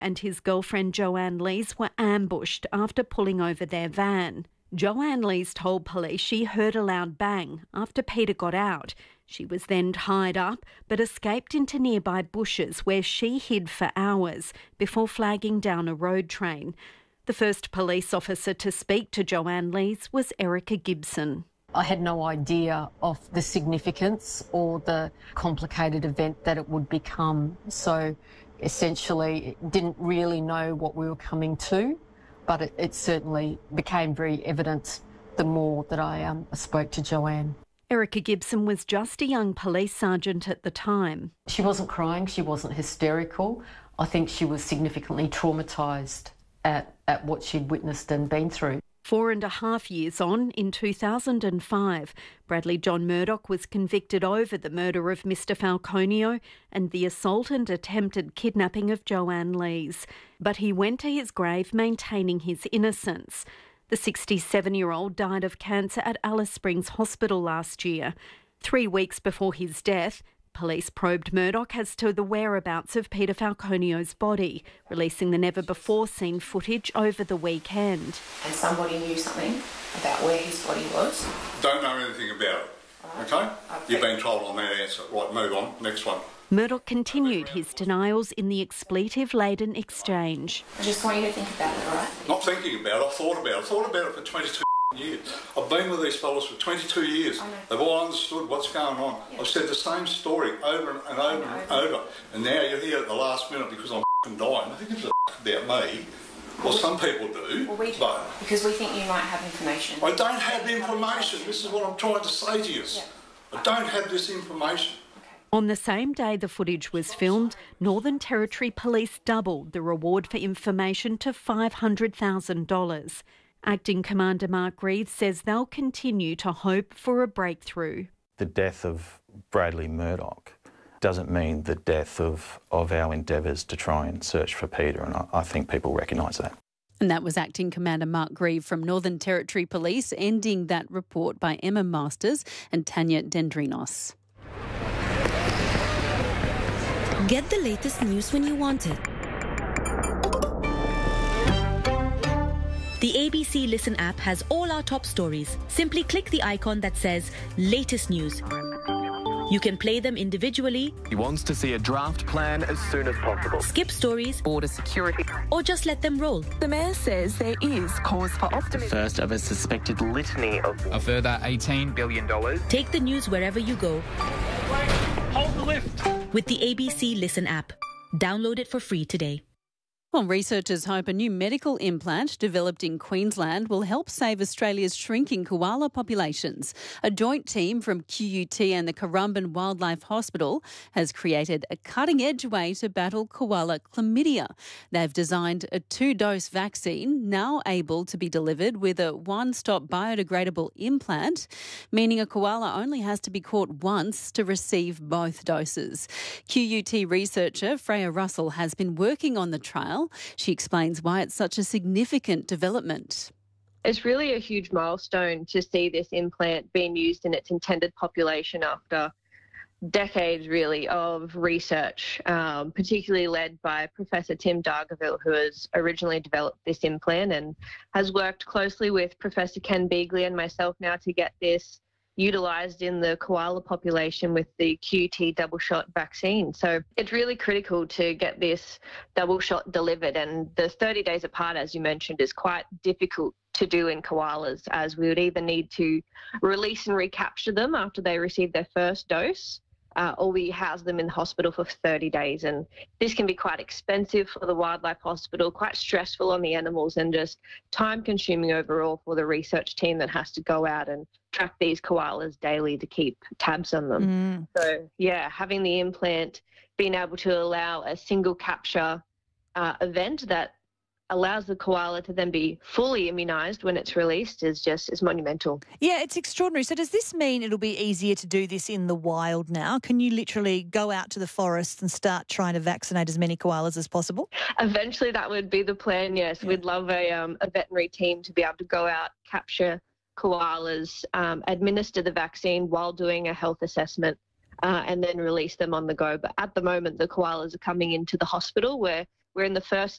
and his girlfriend Joanne Lees were ambushed after pulling over their van. Joanne Lees told police she heard a loud bang after Peter got out. She was then tied up but escaped into nearby bushes where she hid for hours before flagging down a road train. The first police officer to speak to Joanne Lees was Erica Gibson. I had no idea of the significance or the complicated event that it would become. So essentially didn't really know what we were coming to, but it certainly became very evident the more that I spoke to Joanne. Erica Gibson was just a young police sergeant at the time. She wasn't crying, she wasn't hysterical. I think she was significantly traumatised at what she'd witnessed and been through. 4.5 years on, in 2005, Bradley John Murdoch was convicted over the murder of Mr Falconio and the assault and attempted kidnapping of Joanne Lees. But he went to his grave maintaining his innocence. The 67-year-old died of cancer at Alice Springs Hospital last year. 3 weeks before his death, police probed Murdoch as to the whereabouts of Peter Falconio's body, releasing the never-before-seen footage over the weekend. And somebody knew something about where his body was? Don't know anything about it, okay? You've been told on that answer. Right, move on. Next one. Murdoch continued his denials in the expletive-laden exchange. I just want you to think about it, all right? Not thinking about it, I thought about it. I thought about it for 22 years. I've been with these fellas for 22 years. They've all understood what's going on. Yeah. I've said the same story over and over and over. And now you're here at the last minute because I'm dying. I think it's about me. Well, some people do. Well, we do, but because we think you might have information. I don't have the information. This is what I'm trying to say to you. Yeah. I don't have this information. On the same day the footage was filmed, Northern Territory Police doubled the reward for information to $500,000. Acting Commander Mark Reeve says they'll continue to hope for a breakthrough. The death of Bradley Murdoch doesn't mean the death of our endeavours to try and search for Peter, and I think people recognise that. And that was Acting Commander Mark Grieve from Northern Territory Police, ending that report by Emma Masters and Tanya Dendrinos. Get the latest news when you want it. The ABC Listen app has all our top stories. Simply click the icon that says Latest News. You can play them individually. He wants to see a draft plan as soon as possible. Skip stories. Border security. Or just let them roll. The Mayor says there is cause for optimism. First of a suspected litany of... A further $18 billion. Take the news wherever you go. Hold the lift. With the ABC Listen app. Download it for free today. Well, researchers hope a new medical implant developed in Queensland will help save Australia's shrinking koala populations. A joint team from QUT and the Currumbin Wildlife Hospital has created a cutting-edge way to battle koala chlamydia. They've designed a 2-dose vaccine now able to be delivered with a one-stop biodegradable implant, meaning a koala only has to be caught once to receive both doses. QUT researcher Freya Russell has been working on the trial. She explains why it's such a significant development. It's really a huge milestone to see this implant being used in its intended population after decades, really, of research, particularly led by Professor Tim Dargaville, who has originally developed this implant and has worked closely with Professor Ken Beagley and myself now to get this utilised in the koala population with the QT double shot vaccine. So it's really critical to get this double shot delivered, and the 30 days apart, as you mentioned, is quite difficult to do in koalas, as we would either need to release and recapture them after they receive their first dose, or we house them in the hospital for 30 days. And this can be quite expensive for the wildlife hospital, quite stressful on the animals, and just time-consuming overall for the research team that has to go out and track these koalas daily to keep tabs on them. So, yeah, having the implant, being able to allow a single capture event that allows the koala to then be fully immunised when it's released is monumental. Yeah, it's extraordinary. So does this mean it'll be easier to do this in the wild now? Can you literally go out to the forest and start trying to vaccinate as many koalas as possible? Eventually that would be the plan, yes. Yeah. We'd love a veterinary team to be able to go out, capture koalas, administer the vaccine while doing a health assessment, and then release them on the go. But at the moment, the koalas are coming into the hospital where we're in the first